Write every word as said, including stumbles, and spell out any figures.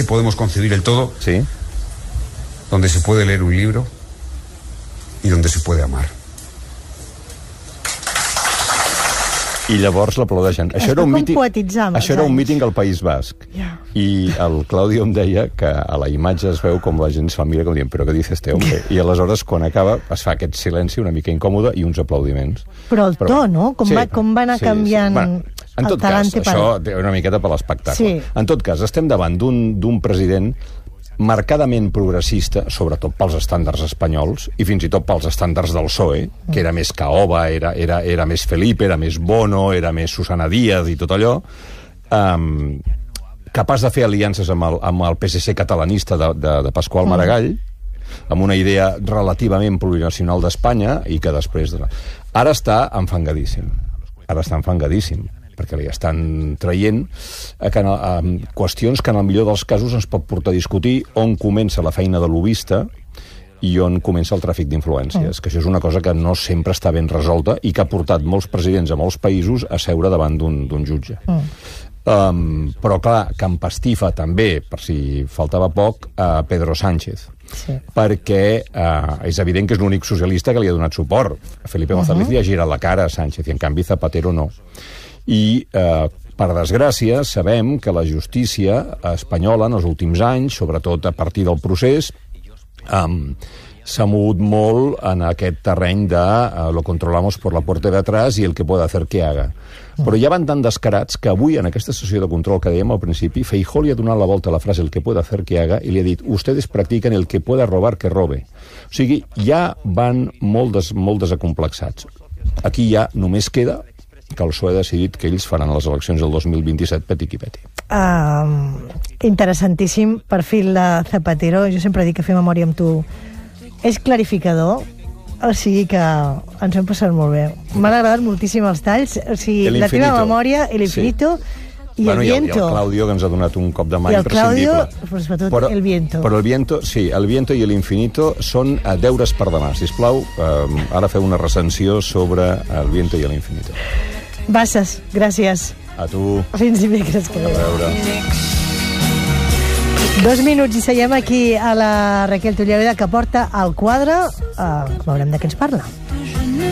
podemos concebir el todo, sí, donde se puede leer un libro y donde se puede amar. I llavors l'aplaudeixen. Això era un míting, això era un míting al País Basc. Yeah. I el Claudio em deia que a la imatge es veu com la gent es fa mira com dient, però què dices este hombre? I aleshores, quan acaba, es fa aquest silenci una mica incòmode i uns aplaudiments. Però el to, però, no? Com, sí, va, com va anar sí, canviant... Sí. Bueno, en tot cas, això té una miqueta per l'espectacle. Sí. En tot cas, estem davant d'un president marcadament progressista, sobretot pels estàndards espanyols, i fins i tot pels estàndards del P S O E, que era més Caoba, era, era, era més Felipe, era més Bono, era més Susana Díaz i tot allò, um, capaç de fer aliances amb el, amb el P S C catalanista de, de, de Pasqual Maragall, amb una idea relativament plurinacional d'Espanya, i que després... Ara està enfangadíssim. Ara està enfangadíssim perquè li estan traient que, eh, qüestions que en el millor dels casos ens pot portar a discutir on comença la feina de lobista i on comença el tràfic d'influències, mm. que això és una cosa que no sempre està ben resolta i que ha portat molts presidents a molts països a seure davant d'un jutge. Mm. Um, però, clar, que empastifa també, per si faltava poc, a Pedro Sánchez. Sí. Perquè uh, és evident que és l'únic socialista que li ha donat suport. Felipe González uh -huh. li ha girat la cara a Sánchez i, en canvi, Zapatero no. I, eh, per desgràcia, sabem que la justícia espanyola en els últims anys, sobretot a partir del procés, um, s'ha mogut molt en aquest terreny de uh, lo controlamos por la puerta de atrás i el que puede hacer que haga. Però ja van tan descarats que avui, en aquesta sessió de control que dèiem al principi, Feijóo li ha donat la volta a la frase el que puede hacer que haga i li ha dit ustedes practiquen el que pueda robar que robe. O sigui, ja van molt, des, molt desacomplexats. Aquí ja només queda que el P S O E ha decidit que ells faran les eleccions del dos mil vint-i-set peti qui peti. Uh, interessantíssim perfil de Zapatero. Jo sempre dic que fer memòria amb tu és clarificador, o sigui que ens hem passat molt bé. M'han agradat moltíssim els talls, o sigui, la teva memòria, El Infinito, sí. i bueno, El Viento. I el, el Claudio, que ens ha donat un cop de mà I el imprescindible. Claudio, però sobretot però, El Viento. Però El Viento, sí, El Viento i El Infinito són uh, deures per demà. Sisplau, uh, ara feu una recensió sobre El Viento i El Infinito. Bassas, gràcies. A tu. Fins dimecres que ve. A veure. Dos minuts i seiem aquí a la Raquel Tullaveda, que porta el quadre. Uh, veurem de què ens parla.